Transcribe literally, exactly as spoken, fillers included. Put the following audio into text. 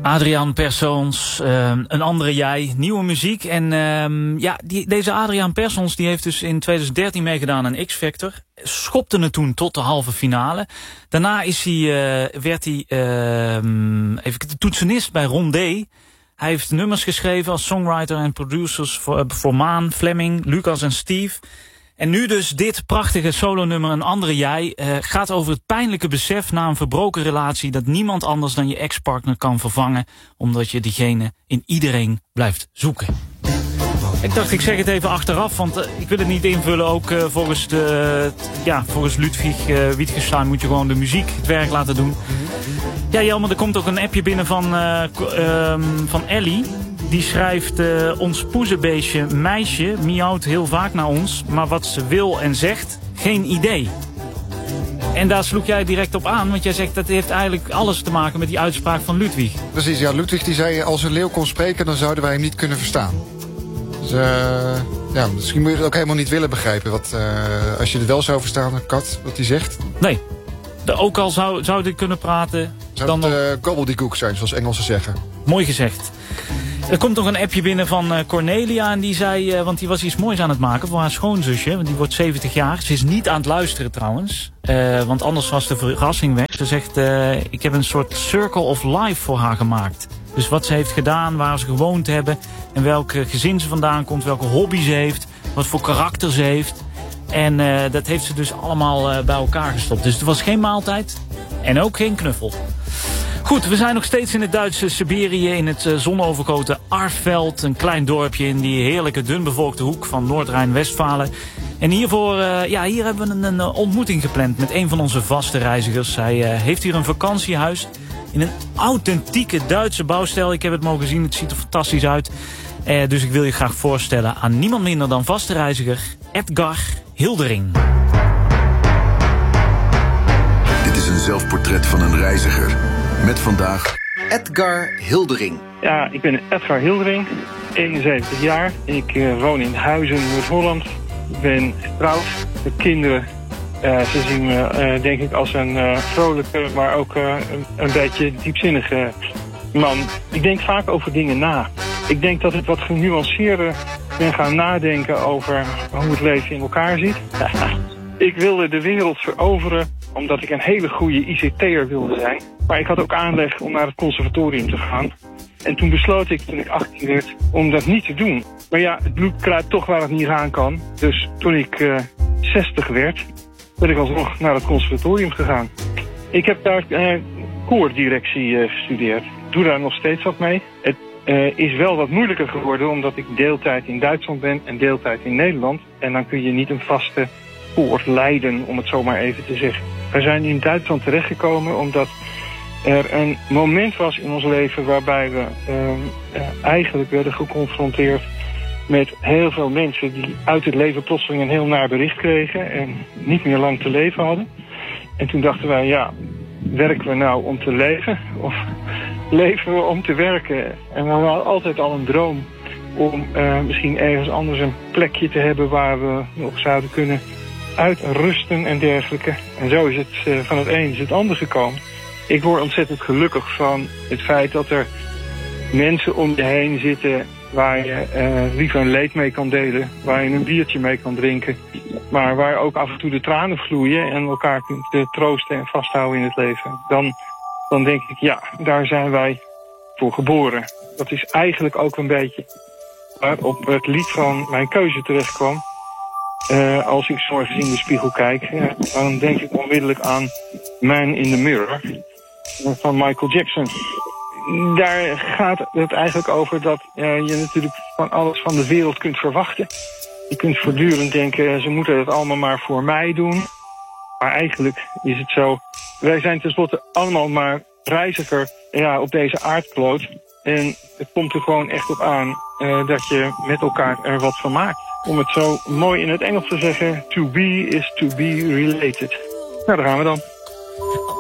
Adriaan Persons, uh, Een andere jij, nieuwe muziek. En uh, ja, die, deze Adriaan Persons die heeft dus in twintig dertien meegedaan aan X-Factor. Schopte het toen tot de halve finale. Daarna is hij, uh, werd hij uh, even de toetsenist bij Ron D. Hij heeft nummers geschreven als songwriter en producers voor, uh, voor Maan, Fleming, Lucas en Steve. En nu dus dit prachtige solonummer Een andere jij. Uh, gaat over het pijnlijke besef na een verbroken relatie dat niemand anders dan je ex-partner kan vervangen, omdat je diegene in iedereen blijft zoeken. Ik dacht, ik zeg het even achteraf, want uh, ik wil het niet invullen. Ook uh, volgens, de, ja, volgens Ludwig uh, Wittgenstein moet je gewoon de muziek het werk laten doen. Ja, Jelmer, er komt ook een appje binnen van, uh, uh, van Ellie. Die schrijft, uh, ons poezenbeestje meisje miauwt heel vaak naar ons, maar wat ze wil en zegt, geen idee. En daar sloeg jij direct op aan, want jij zegt dat heeft eigenlijk alles te maken met die uitspraak van Ludwig. Precies, ja, Ludwig die zei, als een leeuw kon spreken, dan zouden wij hem niet kunnen verstaan. Dus uh, ja, misschien moet je het ook helemaal niet willen begrijpen. Wat, uh, als je het wel zou verstaan, een kat, wat hij zegt. Nee, de, ook al zou, zou dit kunnen praten. Zou dan het uh, gobbledygook zijn, zoals Engelsen zeggen. Mooi gezegd. Er komt nog een appje binnen van uh, Cornelia en die zei, uh, want die was iets moois aan het maken voor haar schoonzusje, want die wordt zeventig jaar. Ze is niet aan het luisteren trouwens, uh, want anders was de verrassing weg. Ze zegt, uh, ik heb een soort circle of life voor haar gemaakt. Dus wat ze heeft gedaan, waar ze gewoond hebben en welke gezin ze vandaan komt, welke hobby ze heeft, wat voor karakter ze heeft. En uh, dat heeft ze dus allemaal uh, bij elkaar gestopt. Dus het was geen maaltijd en ook geen knuffel. Goed, we zijn nog steeds in het Duitse Siberië, in het uh, zonovergoten Arveld. Een klein dorpje in die heerlijke dunbevolkte hoek van Noord-Rijn-Westfalen. En hiervoor, uh, ja, hier hebben we een, een ontmoeting gepland met een van onze vaste reizigers. Hij uh, heeft hier een vakantiehuis in een authentieke Duitse bouwstijl. Ik heb het mogen zien, het ziet er fantastisch uit. Uh, dus ik wil je graag voorstellen aan niemand minder dan vaste reiziger Edgar Hildering. Dit is een zelfportret van een reiziger. Met vandaag Edgar Hildering. Ja, ik ben Edgar Hildering, eenenzeventig jaar. Ik uh, woon in Huizen, Noord-Holland. Ik ben getrouwd met kinderen. Uh, ze zien me, uh, denk ik, als een uh, vrolijke, maar ook uh, een, een beetje diepzinnige man. Ik denk vaak over dingen na. Ik denk dat ik wat genuanceerder ben gaan nadenken over hoe het leven in elkaar zit. Ik wilde de wereld veroveren omdat ik een hele goede I C T'er wilde zijn. Maar ik had ook aanleg om naar het conservatorium te gaan. En toen besloot ik, toen ik achttien werd, om dat niet te doen. Maar ja, het bloed kruipt toch waar het niet aan kan. Dus toen ik uh, zestig werd, ben ik alsnog naar het conservatorium gegaan. Ik heb daar uh, koordirectie uh, gestudeerd. Ik doe daar nog steeds wat mee. Het uh, is wel wat moeilijker geworden, omdat ik deeltijd in Duitsland ben en deeltijd in Nederland. En dan kun je niet een vaste koor leiden, om het zo maar even te zeggen. We zijn in Duitsland terechtgekomen omdat er een moment was in ons leven waarbij we uh, uh, eigenlijk werden geconfronteerd met heel veel mensen die uit het leven plotseling een heel naar bericht kregen en niet meer lang te leven hadden. En toen dachten wij, ja, werken we nou om te leven of leven we om te werken? En we hadden altijd al een droom om uh, misschien ergens anders een plekje te hebben waar we nog zouden kunnen uitrusten en dergelijke. En zo is het uh, van het een is het ander gekomen. Ik word ontzettend gelukkig van het feit dat er mensen om je heen zitten waar je uh, liever een leed mee kan delen, waar je een biertje mee kan drinken, maar waar ook af en toe de tranen vloeien en elkaar kunt uh, troosten en vasthouden in het leven. Dan, dan denk ik, ja, daar zijn wij voor geboren. Dat is eigenlijk ook een beetje waarop het lied van Mijn Keuze terecht kwam. Uh, als ik 's morgens in de spiegel kijk, ja, dan denk ik onmiddellijk aan Man in the Mirror van Michael Jackson. Daar gaat het eigenlijk over dat uh, je natuurlijk van alles van de wereld kunt verwachten. Je kunt voortdurend denken, ze moeten het allemaal maar voor mij doen. Maar eigenlijk is het zo, wij zijn tenslotte allemaal maar reiziger ja, op deze aardkloot. En het komt er gewoon echt op aan uh, dat je met elkaar er wat van maakt. Om het zo mooi in het Engels te zeggen, to be is to be related. Nou, daar gaan we dan.